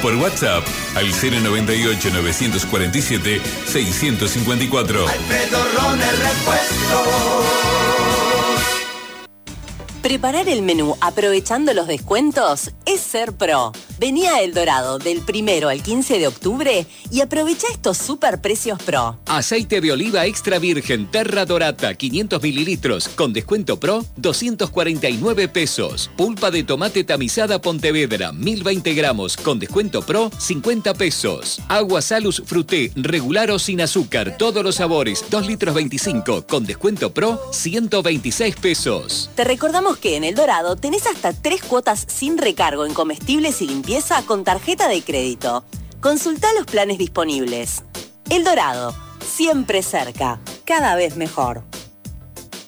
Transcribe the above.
por WhatsApp al 098-947-654. Alfredo Roner Repuestos. Preparar el menú aprovechando los descuentos es ser pro. Vení a El Dorado del 1 al 15 de octubre y aprovecha estos super precios pro. Aceite de oliva extra virgen Terra Dorata 500 mililitros con descuento pro 249 pesos. Pulpa de tomate tamizada Pontevedra 1020 gramos con descuento pro 50 pesos. Agua Salus Fruté regular o sin azúcar todos los sabores 2 litros 25 con descuento pro 126 pesos. Te recordamos que en El Dorado tenés hasta 3 cuotas sin recargo en comestibles y limpieza con tarjeta de crédito. Consultá los planes disponibles. El Dorado, siempre cerca, cada vez mejor.